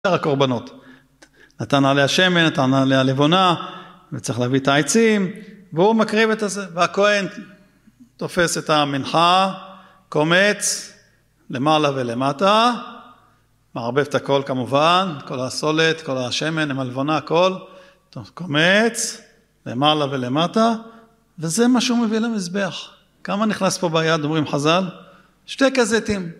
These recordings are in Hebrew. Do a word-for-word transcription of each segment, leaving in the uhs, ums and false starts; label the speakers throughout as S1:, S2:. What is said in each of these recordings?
S1: שאר הקורבנות. נתן עליה שמן, נתן עליה לבונה, וצריך להביא את העצים, והוא מקריב את זה, והכהן תופס את המנחה, קומץ, למעלה ולמטה, מערבב את הכל כמובן, כל הסולת, כל השמן, עם הלבונה, הכל, קומץ, למעלה ולמטה, וזה מה שהוא מביא למזבח. כמה נכנס פה ביד, אומרים חז"ל? שתי כזיתים.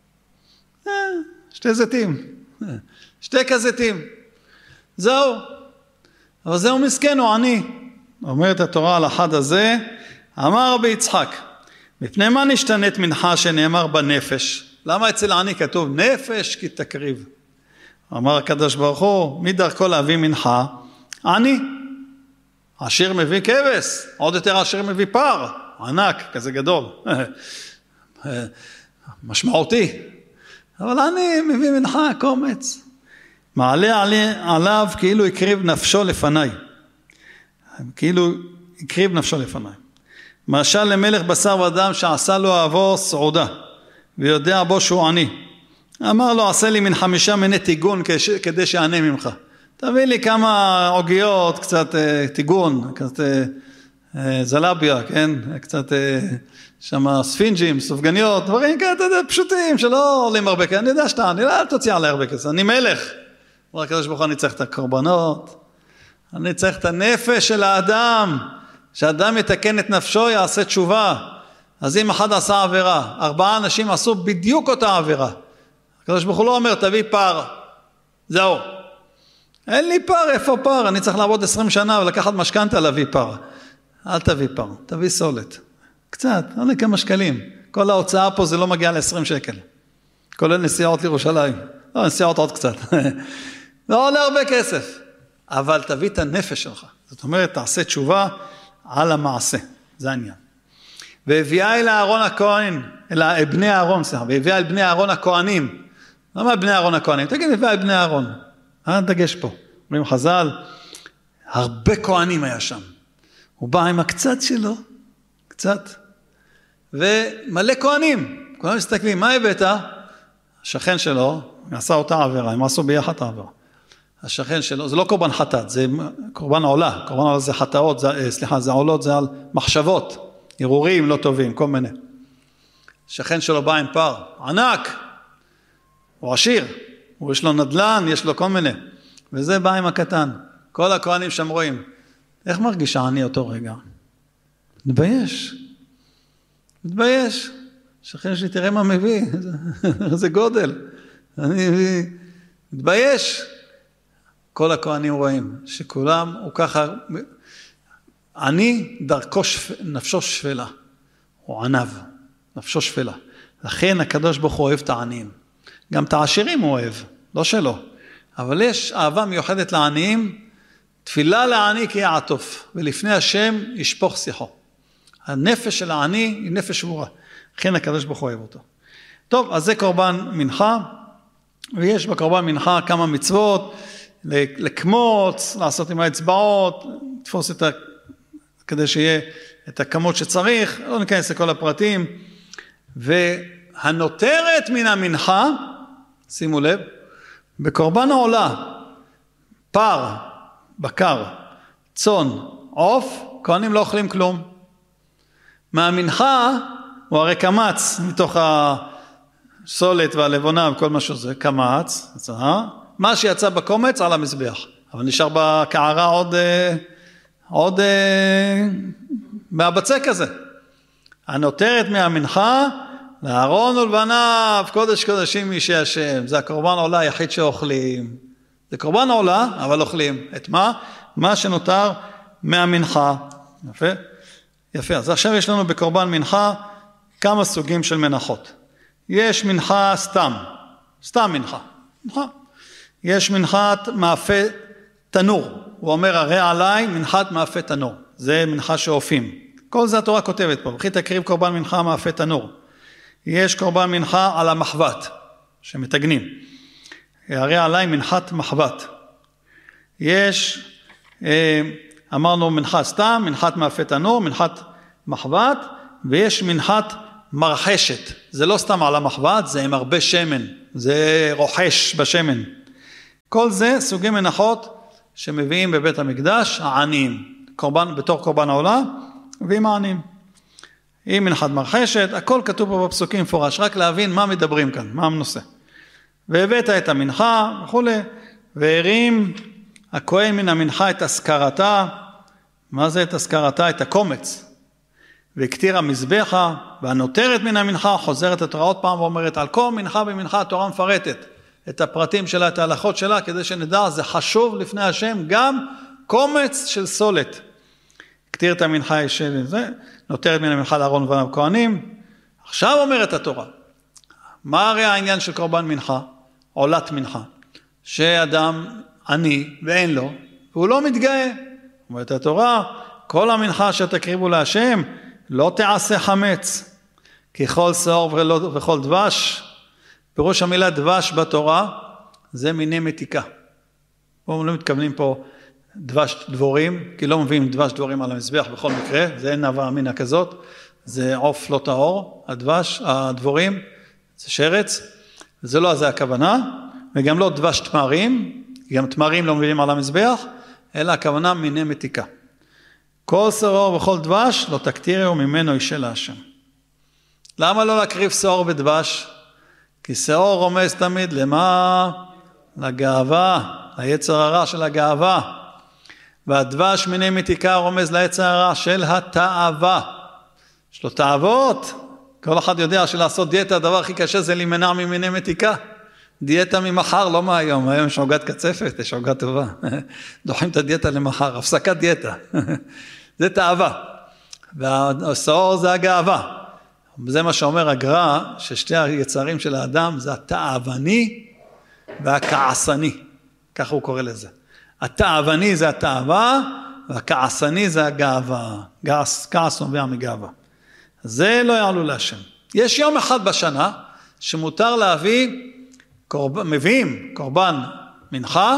S1: שתי זיתים. שתי כזיתים. זהו. אבל זהו מסכן, הוא עני. אומרת התורה על אחד הזה, אמר רבי יצחק, מפני מה נשתנית מנחה שנאמר בנפש? למה אצל עני כתוב נפש כי תקריב? אמר הקדוש ברוך הוא, מי דרכו להביא מנחה? עני. עשיר מביא כבש, עוד יותר עשיר מביא פר, ענק, כזה גדול. משמעותי. אבל אני מביא מנחה קומץ. מעלה עליו כאילו הקריב נפשו לפניי. כאילו הקריב נפשו לפניי. משל למלך בשר ודם שעשה לו אהבו סעודה, ויודע בו שהוא עני. אמר לו, עשה לי מן חמישה מיני טיגון כדי שענה ממך. תביא לי כמה עוגיות, קצת טיגון, קצת זלביה, כן? קצת שמה ספינג'ים, סופגניות, דברים כאלה פשוטים שלא עולים הרבה כסף. אני יודע שאתה, אני לא תוציא עלי הרבה כסף, אני מלך. אומר הקדוש ברוך הוא, אני צריך את הקורבנות, אני צריך את הנפש של האדם, שאדם יתקן את נפשו, יעשה תשובה. אז אם אחד עשה עבירה, ארבעה אנשים עשו בדיוק אותה עבירה. הקדוש ברוך הוא לא אומר, תביא פר, זהו. אין לי פר, איפה פר? אני צריך לעבוד עשרים שנה ולקחת משכנתה להביא פר. אל תביא פר, תביא סולת. קצת, לא כמה שקלים. כל ההוצאה פה זה לא מגיע ל-עשרים שקל. כולל נסיעות לירושלים. לא, נסיעות עוד קצת. לא עולה הרבה כסף. אבל תביא את הנפש שלך. זאת אומרת, תעשה תשובה על המעשה. זה העניין. והביאה אל אהרון הכהן, אל בני אהרון, סליחה, והביאה אל בני אהרון הכהנים. למה בני אהרון הכהנים? תגיד, הביאה אל בני אהרון. אה, דגש פה. אומרים חז"ל, הרבה כהנים היה שם. הוא בא עם הקצת שלו, קצת, ומלא כהנים. כולם מסתכלים, מה הבאת? השכן שלו, עשה אותה עבירה, הם עשו ביחד את העבירה. השכן שלו, זה לא קורבן חטאת, זה קורבן עולה. קורבן עולה זה חטאות, זה, סליחה, זה עולות, זה על מחשבות, ערעורים לא טובים, כל מיני. השכן שלו בא עם פר, ענק, הוא עשיר, הוא יש לו נדלן, יש לו כל מיני. וזה בא עם הקטן. כל הכהנים שם רואים. איך מרגיש העני אותו רגע? מתבייש. מתבייש. שכן שלי, תראה מה מביא. זה גודל. אני מתבייש. כל הכהנים רואים שכולם, הוא ככה, עני דרכו שפ... נפשו שפלה. הוא ענב. נפשו שפלה. לכן הקדוש ברוך הוא אוהב את העניים. גם את העשירים הוא אוהב. לא שלו. אבל יש אהבה מיוחדת לעניים, תפילה לעני כי יעטוף, ולפני השם ישפוך שיחו. הנפש של העני היא נפש שבורה, לכן הקדוש ברוך הוא אוהב אותו. טוב, אז זה קורבן מנחה, ויש בקורבן מנחה כמה מצוות, לקמוץ, לעשות עם האצבעות, תפוס את ה... כדי שיהיה את הכמות שצריך, לא ניכנס לכל הפרטים, והנותרת מן המנחה, שימו לב, בקורבן העולה, פר, בקר, צאן, עוף, כהנים לא אוכלים כלום. מהמנחה, הוא הרי קמץ, מתוך הסולת והלבונה וכל מה שזה, קמץ, הצעה, מה שיצא בקומץ על המזבח. אבל נשאר בקערה עוד, עוד מהבצק הזה. הנותרת מהמנחה, לארון ולבניו, קודש קודשים אישי השם. זה הקורבן עולה היחיד שאוכלים. זה קורבן עולה, אבל אוכלים. את מה? מה שנותר מהמנחה. יפה? יפה. אז עכשיו יש לנו בקורבן מנחה כמה סוגים של מנחות. יש מנחה סתם. סתם מנחה. מנחה. יש מנחת מאפה תנור. הוא אומר, הרי עליי מנחת מאפה תנור. זה מנחה שאופים. כל זה התורה כותבת פה. וכי תקריב קורבן מנחה מאפה תנור. יש קורבן מנחה על המחבת, שמתגנים. הרי עליי מנחת מחבת. יש, אמרנו מנחת סתם, מנחת מאפה תנור, מנחת מחבת, ויש מנחת מרחשת. זה לא סתם על המחבת, זה עם הרבה שמן. זה רוחש בשמן. כל זה סוגי מנחות שמביאים בבית המקדש, העניים, קורבן, בתור קורבן העולה, מביאים העניים. עם מנחת מרחשת, הכל כתוב פה בפסוקים מפורש, רק להבין מה מדברים כאן, מה הנושא. והבאת את המנחה וכו', והרים הכהן מן המנחה את הזכרתה, מה זה את הזכרתה? את הקומץ. והקטיר המזבחה, והנותרת מן המנחה, חוזרת התורה עוד פעם ואומרת, על כל מנחה במנחה התורה מפרטת את הפרטים שלה, את ההלכות שלה, כדי שנדע, זה חשוב לפני השם, גם קומץ של סולת. הקטיר את המנחה של זה, נותרת מן המנחה לארון ובניו כהנים. עכשיו אומרת התורה, מה הרי העניין של קורבן מנחה? עולת מנחה. שאדם עני ואין לו, והוא לא מתגאה. אומרת התורה, כל המנחה שתקריבו להשם, לא תעשה חמץ, ככל שעור וכל דבש. פירוש המילה דבש בתורה, זה מיני מתיקה. פה לא מתכוונים פה דבש דבורים, כי לא מביאים דבש דבורים על המזבח בכל מקרה, זה אין נבע מינה כזאת, זה עוף לא טהור, הדבש, הדבורים, זה שרץ, זה לא זה הכוונה, וגם לא דבש תמרים, גם תמרים לא מביאים על המזבח, אלא הכוונה מיני מתיקה. כל שעור וכל דבש לא תקטירו ממנו אישה להשם. למה לא להקריב שעור ודבש? כי שעור רומז תמיד למה? לגאווה, ליצר הרע של הגאווה. והדבש מיני מתיקה רומז ליצר הרע של התאווה. יש לו תאוות. כל אחד יודע שלעשות דיאטה, הדבר הכי קשה זה להימנע ממיני מתיקה. דיאטה ממחר, לא מהיום. היום יש עוגת קצפת, יש עוגת טובה. דוחים את הדיאטה למחר, הפסקת דיאטה. זה תאווה. והשעור זה הגאווה. זה מה שאומר הגר"א, ששתי היצרים של האדם זה התאווני והכעסני. ככה הוא קורא לזה. התאווני זה התאווה, והכעסני זה הגאווה. כעס, כעס נובע מגאווה. זה לא יעלו להשם. יש יום אחד בשנה שמותר להביא, קורב, מביאים קורבן מנחה,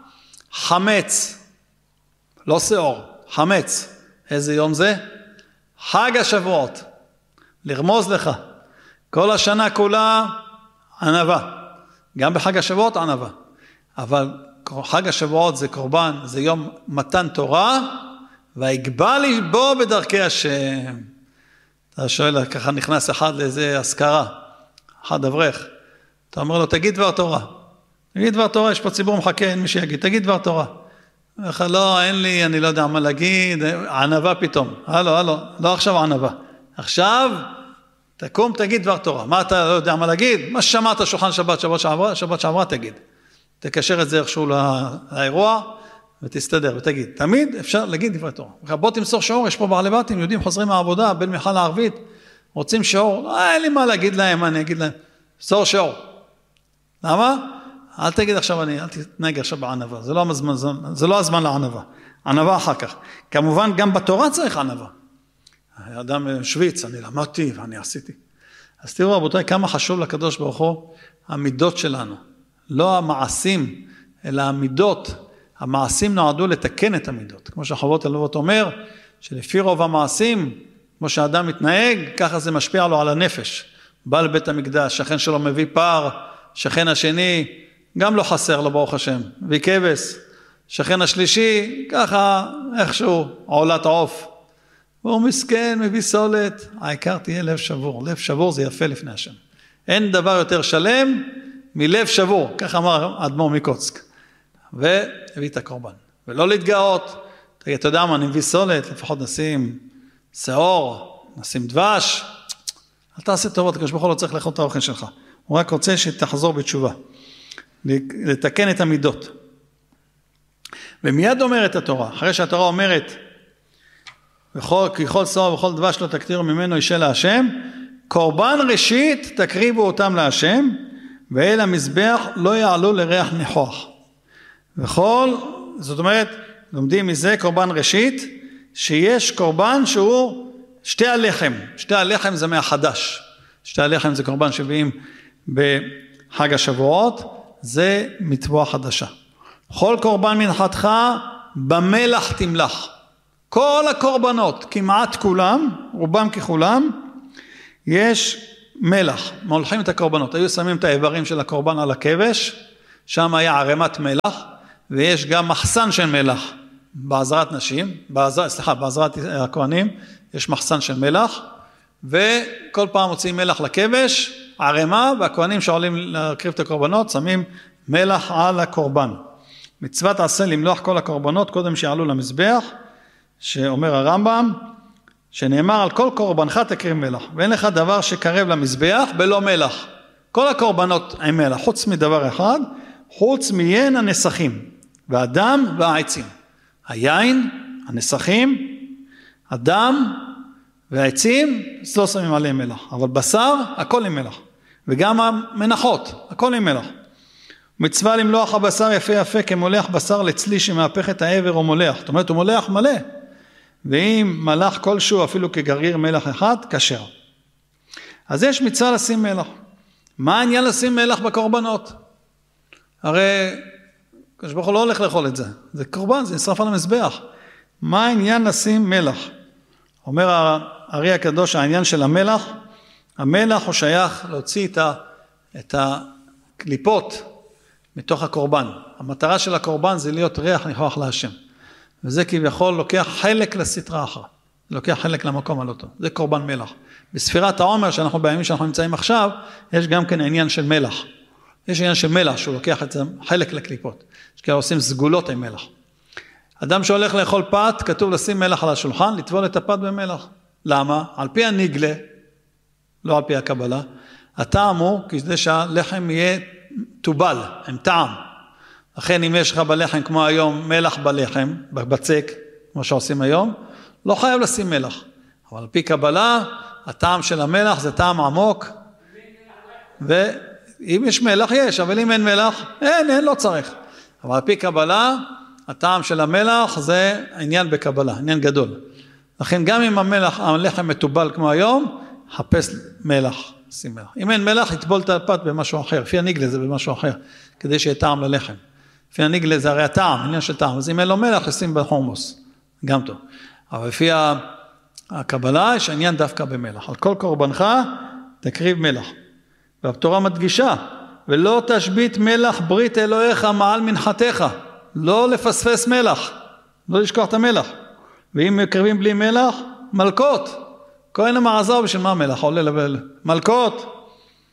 S1: חמץ, לא שעור, חמץ. איזה יום זה? חג השבועות. לרמוז לך. כל השנה כולה ענבה. גם בחג השבועות ענבה. אבל חג השבועות זה קורבן, זה יום מתן תורה, והגבה לי בו בדרכי השם. אתה שואל, ככה נכנס אחד לאיזה הזכרה, אחד אברך. אתה אומר לו, תגיד דבר תורה. תגיד דבר תורה, יש פה ציבור מחכה, אין מי שיגיד, תגיד דבר תורה. ואיך לא, אין לי, אני לא יודע מה להגיד, ענבה פתאום. הלו, הלו, לא עכשיו ענבה. עכשיו, תקום, תגיד דבר תורה. מה אתה לא יודע מה להגיד? מה ששמעת שולחן שבת, שבת שעברה, שבת שעברה תגיד. תקשר את זה איכשהו לאירוע, ותסתדר, ותגיד. תמיד אפשר להגיד דבר תורה. בוא תמסור שיעור, יש פה בעלי בתים, יהודים חוזרים מהעבודה, בין מיכל הערבית, רוצים שיעור, לא, אין לי מה להגיד להם, אני אגיד להם, מסור שיעור. למה? אל תגיד עכשיו, אני, אל תתנהג עכשיו בענבה, זה לא הזמן, זה לא הזמן לענבה. ענבה אחר כך. כמובן, גם בתורה צריך ענבה. האדם שוויץ, אני למדתי ואני עשיתי. אז תראו רבותיי, כמה חשוב לקדוש ברוך הוא, המידות שלנו. לא המעשים, אלא המידות. המעשים נועדו לתקן את המידות. כמו שהחובות הלוות אומר, שלפי רוב המעשים, כמו שהאדם מתנהג, ככה זה משפיע לו על הנפש. בא לבית המקדש, שכן שלו מביא פער, שכן השני, גם לא חסר לו ברוך השם, מביא כבש. שכן השלישי, ככה איכשהו עולת עוף. והוא מסכן, מביא סולת, העיקר תהיה לב שבור. לב שבור זה יפה לפני השם. אין דבר יותר שלם מלב שבור, כך אמר אדמו"ר מקוצק. והביא את הקורבן. ולא להתגאות, תגיד, אתה יודע מה, אני מביא סולת, לפחות נשים שעור, נשים דבש, אל תעשה טובות, הקדוש ברוך הוא לא צריך לאכול את האוכל שלך. הוא רק רוצה שתחזור בתשובה, לתקן את המידות. ומיד אומרת התורה, אחרי שהתורה אומרת, וכל, ככל שעור וכל דבש לא תקטירו ממנו אישה להשם, קורבן ראשית תקריבו אותם להשם, ואל המזבח לא יעלו לריח ניחוח. וכל, זאת אומרת, לומדים מזה קורבן ראשית, שיש קורבן שהוא שתי הלחם, שתי הלחם זה מהחדש, שתי הלחם זה קורבן שבאים בחג השבועות, זה מצווה חדשה. כל קורבן מנחתך במלח תמלח. כל הקורבנות, כמעט כולם, רובם ככולם, יש מלח, מולחים את הקורבנות, היו שמים את האיברים של הקורבן על הכבש, שם היה ערימת מלח, ויש גם מחסן של מלח, בעזרת נשים, בעזר, סליחה, בעזרת הכהנים, יש מחסן של מלח, וכל פעם מוציאים מלח לכבש, ערימה, והכהנים שעולים להקריב את הקורבנות, שמים מלח על הקורבן. מצוות עשה למלוח כל הקורבנות, קודם שיעלו למזבח, שאומר הרמב"ם, שנאמר על כל קורבנך תקריב מלח, ואין לך דבר שקרב למזבח בלא מלח. כל הקורבנות עם מלח, חוץ מדבר אחד, חוץ מיין הנסכים, והדם והעצים. היין, הנסכים, הדם והעצים, לא שמים עליהם מלח. אבל בשר, הכל עם מלח. וגם המנחות, הכל עם מלח. מצווה למלוח הבשר יפה יפה, כמולח בשר לצלי שמהפך את העבר או מולח. זאת אומרת, הוא מולח מלא. ואם מלח כלשהו, אפילו כגריר מלח אחד, כשר. אז יש מצווה לשים מלח. מה העניין לשים מלח בקורבנות? הרי הקדוש ברוך הוא לא הולך לאכול את זה. זה קורבן, זה נשרף על המזבח. מה העניין לשים מלח? אומר הארי הקדוש, העניין של המלח, המלח הוא שייך להוציא את, ה, את הקליפות מתוך הקורבן. המטרה של הקורבן זה להיות ריח ניחוח להשם. וזה כביכול לוקח חלק לסטרה אחת. לוקח חלק למקום על אותו. זה קורבן מלח. בספירת העומר, שאנחנו בימים שאנחנו נמצאים עכשיו, יש גם כן העניין של מלח. יש עניין של מלח, שהוא לוקח את זה חלק לקליפות. יש כאלה עושים סגולות עם מלח. אדם שהולך לאכול פת, כתוב לשים מלח על השולחן, לטבול את הפת במלח. למה? על פי הנגלה, לא על פי הקבלה, הטעם הוא כדי שהלחם יהיה טובל, עם טעם. לכן אם יש לך בלחם כמו היום, מלח בלחם, בבצק, כמו שעושים היום, לא חייב לשים מלח. אבל על פי קבלה, הטעם של המלח זה טעם עמוק, ואם יש מלח יש, אבל אם אין מלח, אין, אין, לא צריך. אבל על פי קבלה, הטעם של המלח זה עניין בקבלה, עניין גדול. לכן גם אם המלח, הלחם מטובל כמו היום, חפש מלח, שים מלח. אם אין מלח, יטבול את הפת במשהו אחר, לפי הנגלה זה במשהו אחר, כדי שיהיה טעם ללחם. לפי הנגלה זה הרי הטעם, עניין של טעם, אז אם אין לו מלח, ישים בחומוס, גם טוב. אבל לפי הקבלה, יש עניין דווקא במלח. על כל קורבנך, תקריב מלח. והתורה מדגישה, ולא תשבית מלח ברית אלוהיך מעל מנחתך, לא לפספס מלח, לא לשכוח את המלח. ואם מקריבים בלי מלח, מלכות. כהן המעזר בשביל מה מלח? עולה לבל. מלכות.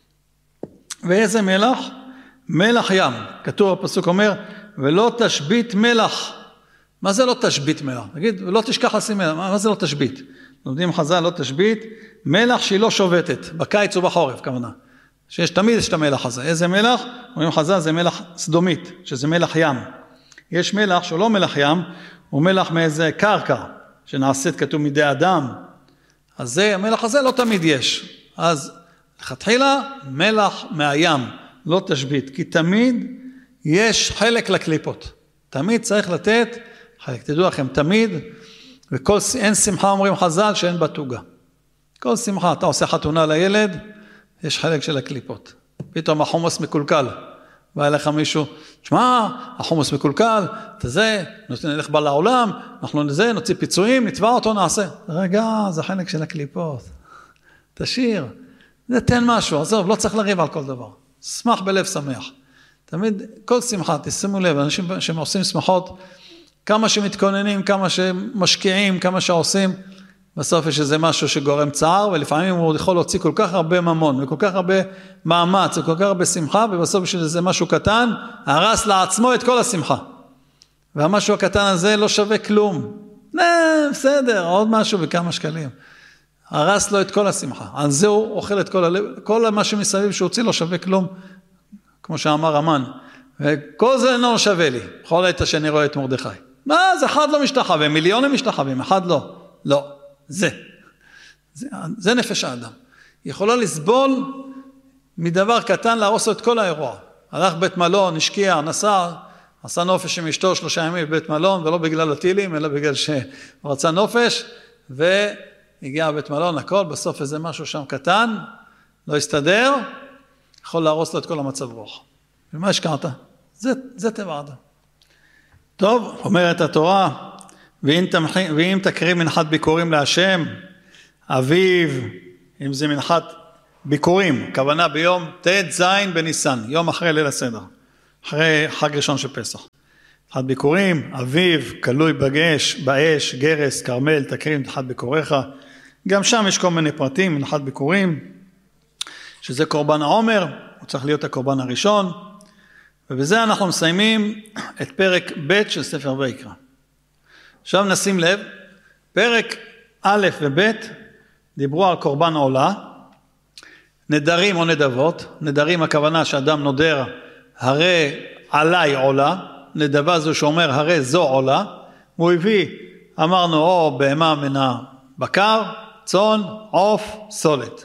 S1: ואיזה מלח? מלח ים. כתוב הפסוק אומר, ולא תשבית מלח. מה זה לא תשבית מלח? תגיד, ולא תשכח לשים מלח. מה זה לא תשבית? לומדים חז"ל, לא תשבית. מלח שהיא לא שובתת, בקיץ ובחורף, כמובן. שיש תמיד יש את המלח הזה. איזה מלח? אומרים חז"ל, זה מלח סדומית, שזה מלח ים. יש מלח שהוא לא מלח ים, הוא מלח מאיזה קרקע, שנעשית כתוב מידי אדם. אז זה, המלח הזה לא תמיד יש. אז לכתחילה, מלח מהים, לא תשבית, כי תמיד יש חלק לקליפות. תמיד צריך לתת חלק. תדעו לכם, תמיד, וכל, אין שמחה אומרים חז"ל שאין בתוגה. כל שמחה, אתה עושה חתונה לילד, יש חלק של הקליפות. פתאום החומוס מקולקל. בא אליך מישהו, תשמע, החומוס מקולקל, אתה זה, נלך בה לעולם, אנחנו נזה, נוציא פיצויים, נתבע אותו, נעשה. רגע, זה חלק של הקליפות. תשאיר, זה תן משהו, עזוב, לא צריך לריב על כל דבר. שמח בלב שמח. תמיד, כל שמחה, תשימו לב, אנשים שעושים שמחות, כמה שמתכוננים, כמה שמשקיעים, כמה שעושים, בסוף יש איזה משהו שגורם צער, ולפעמים הוא יכול להוציא כל כך הרבה ממון, וכל כך הרבה מאמץ, וכל כך הרבה שמחה, ובסוף יש איזה משהו קטן, הרס לעצמו את כל השמחה. והמשהו הקטן הזה לא שווה כלום. נה, בסדר, עוד משהו וכמה שקלים. הרס לו את כל השמחה. על זה הוא אוכל את כל הלב, כל מה שמסביב שהוא הוציא לא שווה כלום, כמו שאמר המן. וכל זה לא שווה לי. בכל עת שאני רואה את מרדכי. מה, זה אחד לא משתחווה, מיליונים משתחווים, אחד לא. לא. זה, זה, זה נפש האדם. היא יכולה לסבול מדבר קטן להרוס לו את כל האירוע. הלך בית מלון, השקיע, נסע, עשה נופש עם אשתו שלושה ימים בבית מלון, ולא בגלל הטילים, אלא בגלל שהוא רצה נופש, והגיע בית מלון, הכל, בסוף איזה משהו שם קטן, לא הסתדר, יכול להרוס לו את כל המצב רוח. ומה השקעת? זה, זה טבע האדם. טוב, אומרת התורה, ואם, תמח... ואם תקריב מנחת ביקורים להשם, אביב, אם זה מנחת ביקורים, כוונה ביום ת' זין בניסן, יום אחרי ליל הסדר. אחרי חג ראשון של פסח. תחת ביקורים, אביב, כלוי בגש, באש, גרס, קרמל, תקרים, תחת ביקוריך. גם שם יש כל מיני פרטים, מנחת ביקורים, שזה קורבן העומר, הוא צריך להיות הקורבן הראשון, ובזה אנחנו מסיימים את פרק ב' של ספר ויקרא. עכשיו נשים לב, פרק א' וב' דיברו על קורבן עולה, נדרים או נדבות, נדרים הכוונה שאדם נודר, הרי עליי עולה, נדבה זו שאומר הרי זו עולה, הוא הביא, אמרנו, או בהמה מן הבקר, צאן, עוף, סולת.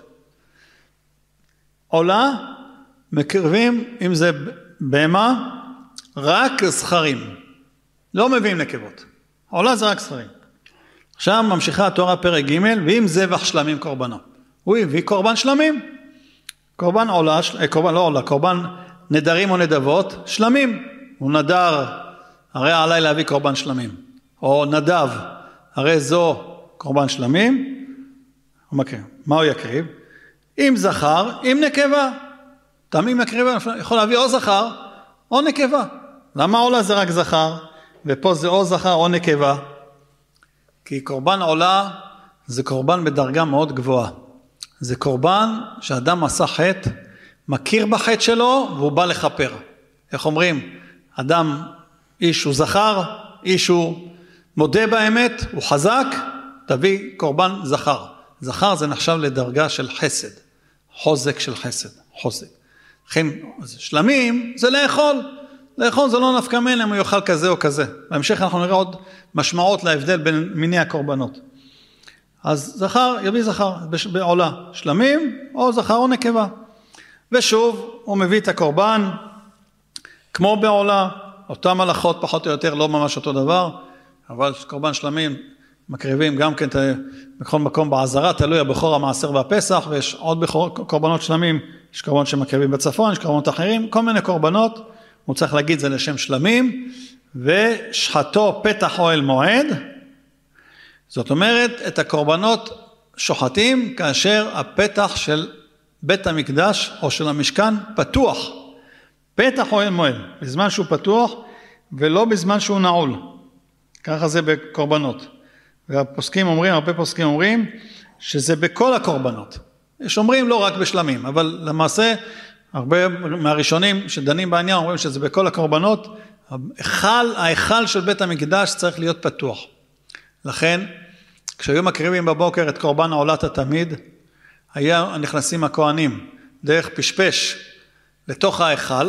S1: עולה, מקרבים, אם זה בהמה, רק זכרים. לא מביאים נקבות. עולה זה רק זכרים. עכשיו ממשיכה התורה פרק ג' ואם זבח שלמים קורבנו. הוא הביא קורבן שלמים. קורבן עולה, קורבן לא עולה, קורבן נדרים או נדבות, שלמים. הוא נדר, הרי עליי להביא קורבן שלמים. או נדב, הרי זו קורבן שלמים. הוא מקריב. מה הוא יקריב? אם זכר, אם נקבה. תמים יקריב, יכול להביא או זכר או נקבה. למה עולה זה רק זכר? ופה זה או זכר או נקבה. כי קורבן עולה זה קורבן בדרגה מאוד גבוהה. זה קורבן שאדם עשה חטא, מכיר בחטא שלו והוא בא לחפר. איך אומרים? אדם, איש הוא זכר, איש הוא מודה באמת, הוא חזק, תביא קורבן זכר. זכר זה נחשב לדרגה של חסד, חוזק של חסד, חוזק. לכן שלמים זה לאכול, לאכול זה לא נפקא מינה אם הוא יאכל כזה או כזה. בהמשך אנחנו נראה עוד משמעות להבדל בין מיני הקורבנות. אז זכר יביא זכר בעולה, שלמים או זכר או נקבה. ושוב הוא מביא את הקורבן כמו בעולה, אותם הלכות פחות או יותר לא ממש אותו דבר, אבל קורבן שלמים מקריבים גם כן בכל מקום בעזרה, תלוי הבכור המעשר והפסח, ויש עוד בכור, קורבנות שלמים, יש קורבנות שמקריבים בצפון, יש קורבנות אחרים, כל מיני קורבנות, הוא צריך להגיד זה לשם שלמים, ושחטו פתח אוהל מועד, זאת אומרת את הקורבנות שוחטים כאשר הפתח של בית המקדש או של המשכן פתוח, פתח אוהל מועד, בזמן שהוא פתוח ולא בזמן שהוא נעול, ככה זה בקורבנות. והפוסקים אומרים, הרבה פוסקים אומרים, שזה בכל הקורבנות. יש אומרים לא רק בשלמים, אבל למעשה, הרבה מהראשונים שדנים בעניין, אומרים שזה בכל הקורבנות, ההיכל, ההיכל של בית המקדש צריך להיות פתוח. לכן, כשהיו מקריבים בבוקר את קורבן העולת התמיד, היה נכנסים הכהנים, דרך פשפש, לתוך ההיכל,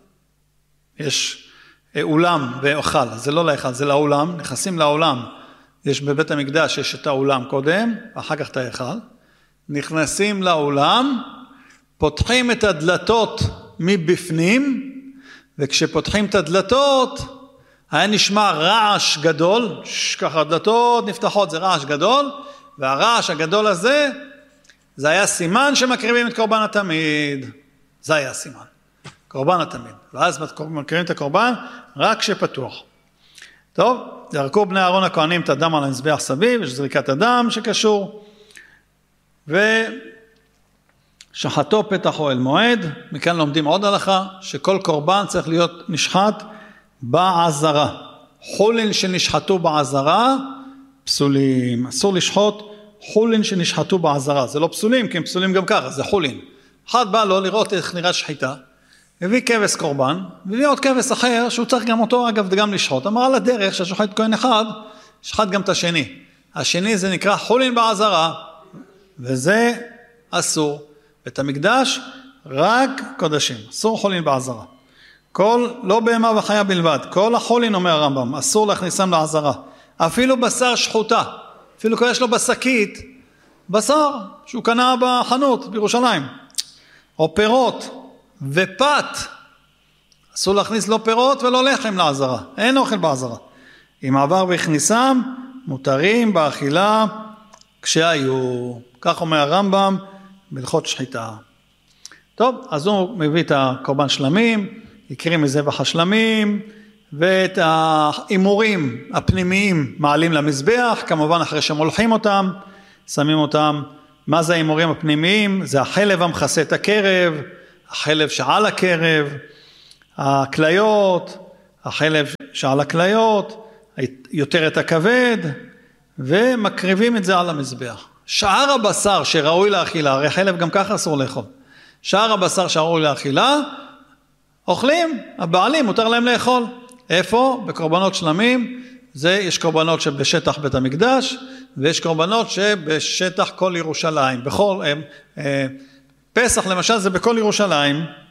S1: יש אולם ואוכל, זה לא להיכל, זה לאולם, נכנסים לאולם, יש בבית המקדש, יש את האולם קודם, ואחר כך את ההיכל, נכנסים לאולם, פותחים את הדלתות מבפנים, וכשפותחים את הדלתות, היה נשמע רעש גדול, ככה הדלתות נפתחות, זה רעש גדול, והרעש הגדול הזה, זה היה סימן שמקריבים את קורבן התמיד, זה היה סימן, קורבן התמיד, ואז מקריבים את הקורבן רק כשפתוח. טוב, זרקו בני אהרון הכהנים את הדם על המזבח סביב, יש זריקת הדם שקשור, ושחטו פתח אוהל מועד, מכאן לומדים עוד הלכה, שכל קורבן צריך להיות נשחט בעזרה. חולין שנשחטו בעזרה, פסולים. אסור לשחוט חולין שנשחטו בעזרה, זה לא פסולים, כי הם פסולים גם ככה, זה חולין. אחד בא לו לראות איך נראית שחיטה, הביא כבש קורבן, והביא עוד כבש אחר, שהוא צריך גם אותו אגב גם לשחוט. אמר על הדרך שהשוחט כהן אחד, שחט גם את השני. השני זה נקרא חולין בעזרה, וזה אסור. בית המקדש רק קודשים, אסור חולין בעזרה. כל, לא בהמה וחיה בלבד, כל החולין אומר הרמב"ם, אסור להכניסם לעזרה. אפילו בשר שחוטה, אפילו יש לו בשקית, בשר שהוא קנה בחנות בירושלים, או פירות, ופת, אסור להכניס לא פירות ולא לחם לעזרה, אין אוכל בעזרה. אם עבר והכניסם, מותרים באכילה כשהיו, כך אומר הרמב"ם, בהלכות שחיטה. טוב, אז הוא מביא את הקורבן שלמים, יקרים מזבח השלמים, ואת האימורים הפנימיים מעלים למזבח, כמובן אחרי שמולחים אותם, שמים אותם. מה זה האימורים הפנימיים? זה החלב המכסה את הקרב, החלב שעל הקרב, הכליות, החלב שעל הכליות, יותר את הכבד, ומקריבים את זה על המזבח. שאר הבשר שראוי לאכילה, הרי חלב גם ככה אסור לאכול, שאר הבשר שראוי לאכילה, אוכלים, הבעלים מותר להם לאכול. איפה? בקורבנות שלמים, זה יש קורבנות שבשטח בית המקדש, ויש קורבנות שבשטח כל ירושלים, בכל, אה, אה, פסח למשל זה בכל ירושלים,